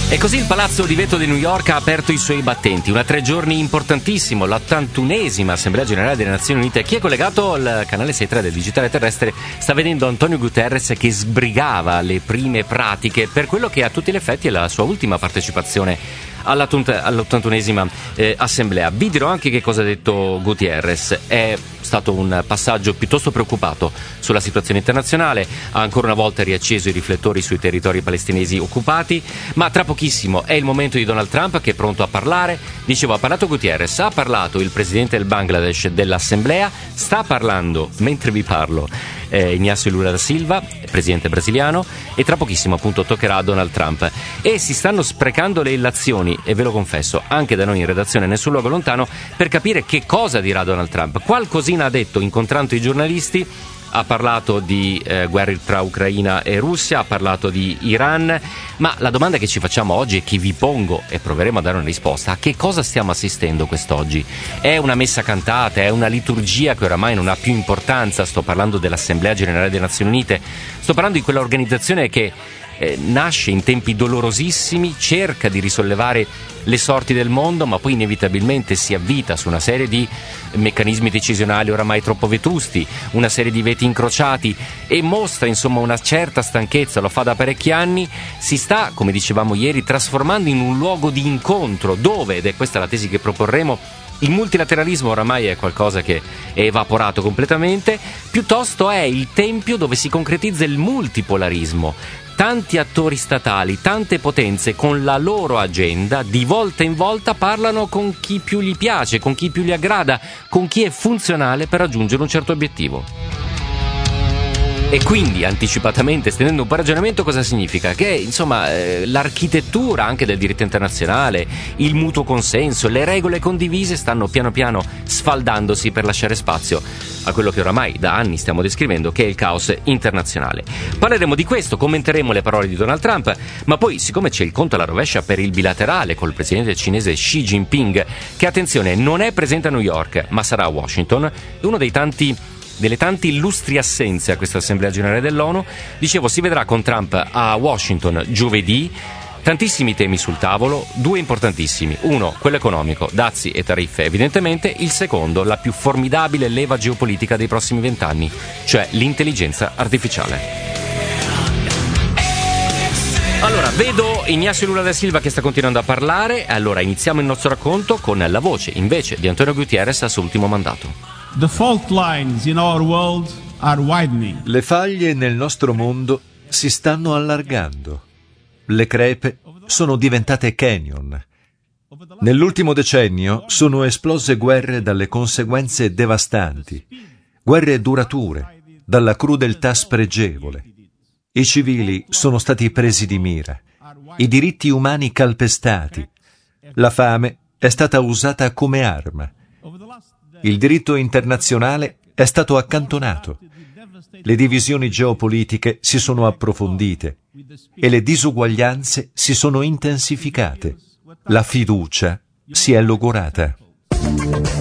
E così il Palazzo di Vetro di New York ha aperto i suoi battenti. Una 3 giorni importantissimo, l'81esima Assemblea Generale delle Nazioni Unite. Chi è collegato al canale 63 del Digitale Terrestre sta vedendo Antonio Guterres che sbrigava le prime pratiche per quello che a tutti gli effetti è la sua ultima partecipazione all'81esima Assemblea. Vi dirò anche che cosa ha detto Guterres. È stato un passaggio piuttosto preoccupato sulla situazione internazionale, ha ancora una volta riacceso i riflettori sui territori palestinesi occupati, ma tra pochissimo è il momento di Donald Trump che è pronto a parlare. Dicevo, ha parlato Guterres, ha parlato il presidente del Bangladesh dell'Assemblea, sta parlando, mentre vi parlo, Inácio Lula da Silva, presidente brasiliano, e tra pochissimo appunto toccherà a Donald Trump. E si stanno sprecando le illazioni, e ve lo confesso, anche da noi in redazione Nessun Luogo Lontano, per capire che cosa dirà Donald Trump. Qualcosina ha detto incontrando i giornalisti. Ha parlato di guerre tra Ucraina e Russia, ha parlato di Iran, ma la domanda che ci facciamo oggi e che vi pongo e proveremo a dare una risposta: a che cosa stiamo assistendo quest'oggi? È una messa cantata? È una liturgia che oramai non ha più importanza? Sto parlando dell'Assemblea Generale delle Nazioni Unite, sto parlando di quell'organizzazione che nasce in tempi dolorosissimi, cerca di risollevare le sorti del mondo, ma poi inevitabilmente si avvita su una serie di meccanismi decisionali oramai troppo vetusti, una serie di veti incrociati, e mostra insomma una certa stanchezza. Lo fa da parecchi anni. Si sta, come dicevamo ieri, trasformando in un luogo di incontro dove, ed è questa la tesi che proporremo, il multilateralismo oramai è qualcosa che è evaporato completamente, piuttosto è il tempio dove si concretizza il multipolarismo. Tanti attori statali, tante potenze con la loro agenda, di volta in volta parlano con chi più gli piace, con chi più gli aggrada, con chi è funzionale per raggiungere un certo obiettivo. E quindi, anticipatamente, estendendo un po' il ragionamento, cosa significa? Che, insomma, l'architettura anche del diritto internazionale, il mutuo consenso, le regole condivise stanno piano piano sfaldandosi per lasciare spazio a quello che oramai da anni stiamo descrivendo, che è il caos internazionale. Parleremo di questo, commenteremo le parole di Donald Trump, ma poi, siccome c'è il conto alla rovescia per il bilaterale col presidente cinese Xi Jinping, che, attenzione, non è presente a New York, ma sarà a Washington, è uno delle tante illustri assenze a questa Assemblea Generale dell'ONU. Dicevo, si vedrà con Trump a Washington giovedì. Tantissimi temi sul tavolo, 2 importantissimi. Uno, quello economico, dazi e tariffe evidentemente. Il secondo, la più formidabile leva geopolitica dei prossimi 20 anni, cioè l'intelligenza artificiale. Allora, vedo Inácio Lula da Silva che sta continuando a parlare. Allora, iniziamo il nostro racconto con la voce, invece, di Antonio Guterres al suo ultimo mandato. The fault lines in our world are widening. Le faglie nel nostro mondo si stanno allargando. Le crepe sono diventate canyon. Nell'ultimo decennio sono esplose guerre dalle conseguenze devastanti, guerre durature, dalla crudeltà spregevole. I civili sono stati presi di mira, i diritti umani calpestati, la fame è stata usata come arma. Il diritto internazionale è stato accantonato. Le divisioni geopolitiche si sono approfondite e le disuguaglianze si sono intensificate. La fiducia si è logorata.